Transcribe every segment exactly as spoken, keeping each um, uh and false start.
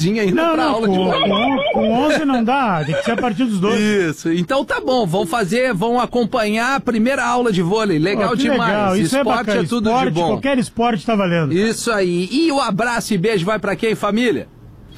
sozinha indo não, pra não, aula com, de vôlei. Com, com onze não dá, tem que ser a partir dos dois. Isso, então tá bom, vão fazer, vão acompanhar a primeira aula de vôlei, legal Pô, demais. Legal. Isso esporte é, bacana. é tudo esporte, de bom. Qualquer esporte tá valendo. Isso aí, e o abraço e beijo vai pra quem, família?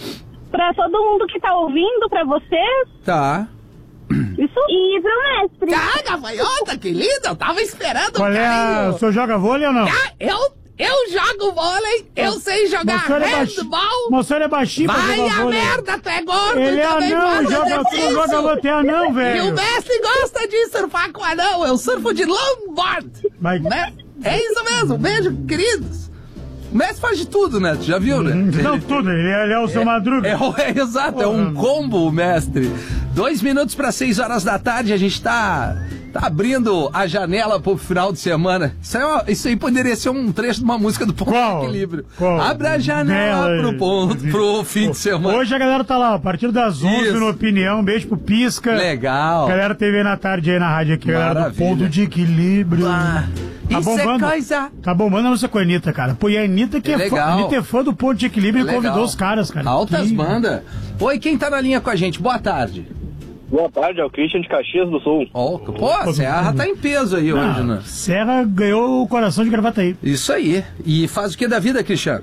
Pra todo mundo que tá ouvindo, pra vocês. Tá. Isso. E pro mestre. Ah, gafanhota, que linda, eu tava esperando. Qual é a... O senhor joga vôlei ou não? Ah, eu, eu jogo vôlei, eu sei jogar handball. O senhor é baixinho pra Vai jogar a vôlei. merda, tu é gordo. Ele é anão, joga, tu joga você é anão, E velho. o mestre gosta de surfar com anão, eu surfo de longboard. Mas... Né? É isso mesmo, beijo, queridos. O mestre faz de tudo, né? Tu já viu, né? Não, tudo, ele é, ele é o seu Madruga. É, é, é exato, é um combo, o mestre. Dois minutos para seis horas da tarde, a gente tá, tá abrindo a janela pro final de semana. Isso aí, ó, isso aí poderia ser um trecho de uma música do Ponto Qual? de Equilíbrio. Qual? Abre a janela Bela, pro, ponto, pro fim de semana. Hoje a galera tá lá, a partir das onze, Isso. no Opinião. Um beijo pro Pisca. Legal. Galera T V na tarde aí na rádio aqui, galera do Maravilha. Ponto de Equilíbrio. Ah, Tá isso bombando. é coisa. Tá bombando a nossa com a Anitta, cara. Pô, e a Anitta que É é, fã, legal. a Anitta é fã do Ponto de Equilíbrio e Legal. convidou os caras, cara. Altas Que- bandas. Oi, quem tá na linha com a gente? Boa tarde. Boa tarde, é o Christian de Caxias do Sul. Oh, pô, a Serra tá em peso aí Não, hoje, né? Serra ganhou o coração de Gravataí. Isso aí. E faz o que da vida, Cristiano?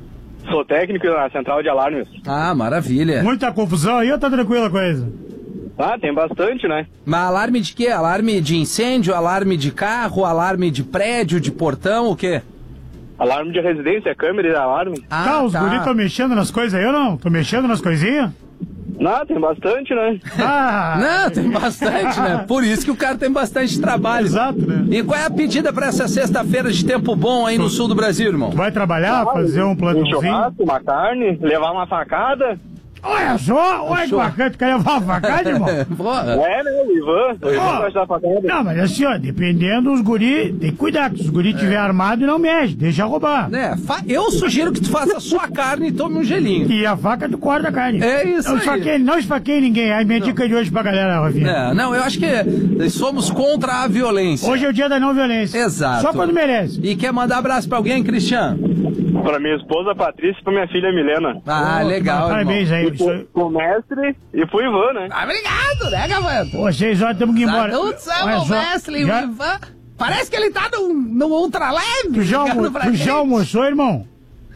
Sou técnico na central de alarmes. Ah, maravilha. Muita confusão aí ou tá tranquila a coisa? Ah, tem bastante, né? Mas alarme de quê? Alarme de incêndio, alarme de carro, alarme de prédio, de portão, o quê? Alarme de residência, câmera de alarme. Ah, tá, os guris tão mexendo nas coisas aí ou não? Tô mexendo nas coisinhas? Não, tem bastante, né? Ah! Não, tem bastante, né? Por isso que o cara tem bastante trabalho. Exato, né? E qual é a pedida pra essa sexta-feira de tempo bom aí no sul do Brasil, irmão? Tu vai trabalhar, fazer um Um plantãozinho? churrasco, uma carne, levar uma facada. Olha só, olha que Show. bacana, tu quer levar uma facada, irmão? Porra. É, né, o Ivan. O Ivan Ó, gosta da facada. Não, mas assim, ó, dependendo dos guri, tem que cuidar, que se os guri estiver armado, não mexe, deixa roubar. Né, fa- eu sugiro que tu faça só a carne e tome um gelinho. E a faca tu corta a carne. É isso não aí. esfaqueie, não esfaqueie ninguém, aí minha dica de hoje pra galera, Rafinha. É, não, eu acho que somos contra a violência. Hoje é o dia da não violência. Exato. Só quando merece. E quer mandar abraço pra alguém, Cristiano? Pra minha esposa Patrícia e pra minha filha Milena. Ah, Pô, legal, Parabéns irmão. aí. E pro, pro mestre e pro Ivan, né? Ah, obrigado, né, Gavanto? Pô, seis horas temos que ir embora. Adultos Olha amam o só, Wesley, já- o Ivan. Parece que ele tá num, num ultra leve. Tu já, almo- ligando pra tu gente. já almoçou, irmão?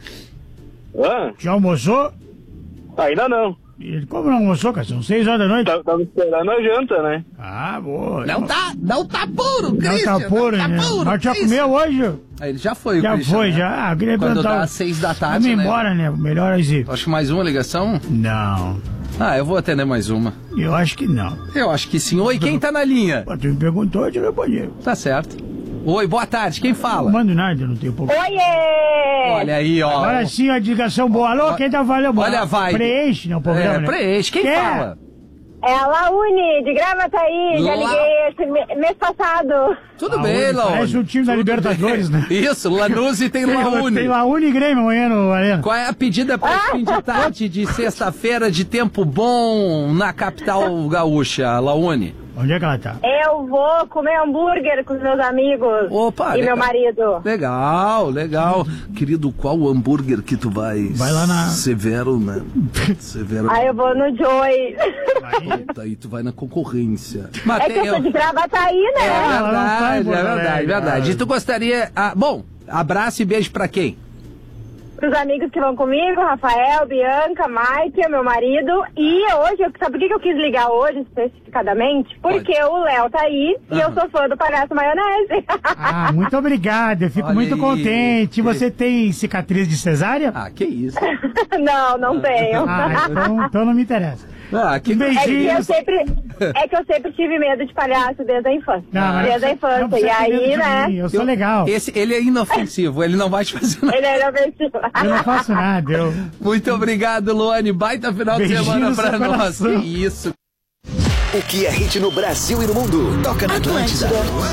Hã? Já almoçou? Ainda não. Ele, como não almoçou, cara? São seis horas da noite. Estamos esperando a janta, né? Ah, boa. Não tá, não tá puro, Não Christian. tá puro, não né? tá puro. Mas já Christian. comeu hoje? Ah, ele já foi, o Já Christian, foi, né? já. Ah, queria Quando perguntar. dá às seis da tarde, Vamos né? embora, né? Melhor assim. Acho que mais uma ligação? Não, Ah, eu vou atender mais uma. eu acho que não. Eu acho que sim. Oi, quem tá na linha? Pô, tu me perguntou, eu te respondi. Tá certo. Oi, boa tarde, quem Não fala? mando nada, eu não tenho pouco. Oiê! Olha aí, ó. Agora sim, a ligação boa. Alô, quem tá falando? Olha a vibe. Preenche, não, o programa, É, né? preenche, quem Quer? fala? É a Laune, de Gravataí. Já La- liguei esse me- mês passado. Tudo Laune, bem, Laune. parece um time da Tudo Libertadores, bem. né? Isso, Lanús e tem Laune. Tem Laune e Grêmio amanhã no Arena. Qual é a pedida para esse fim de tarde de sexta-feira de tempo bom na capital gaúcha, Laune? Onde é que ela tá? Eu vou comer hambúrguer com os meus amigos. Opa, e legal. meu marido. Legal, legal. Querido, qual hambúrguer que tu vai? Vai lá na- Severo, né? Severo. Aí eu vou no Joy. Puta, aí tu vai na concorrência. Mas É que eu tem- sou de Gravataí, né? É ela não tá em verdade, Porto é verdade, Alegre, verdade. cara. E tu gostaria... Ah, bom, abraço e beijo pra quem? Pros amigos que vão comigo, Rafael, Bianca, Mike, meu marido. E hoje, eu- sabe por que que eu quis ligar hoje especificadamente? Porque o Léo tá aí e eu sou fã do Palhaço Maionese. Ah, muito obrigado, eu fico Olha muito aí. contente. Você tem cicatriz de cesárea? Ah, que isso. Não, não tenho. Ah, então, então não me interessa. Ah, que Um É que eu beijinho. sempre, é que eu sempre tive medo de palhaço desde a infância. Não, mas desde a não infância. precisa E ter medo aí, de né? mim, eu sou legal. Esse, ele é inofensivo, ele não vai te fazer nada. Ele era vencido. Eu não faço nada, eu... Muito obrigado, Luane. Baita final de Beijinho semana no pra seu nós. coração. Que isso. O que é hit no Brasil e no mundo? Toca na Atlântida.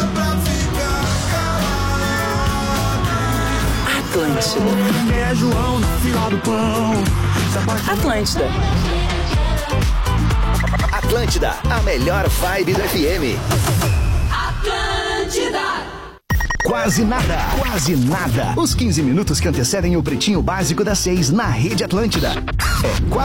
Atlântida. É João no final do pão. Atlântida. Atlântida, a melhor vibe do F M. Atlântida. Quase nada, quase nada. Os quinze minutos que antecedem o Pretinho Básico das seis na Rede Atlântida. É quase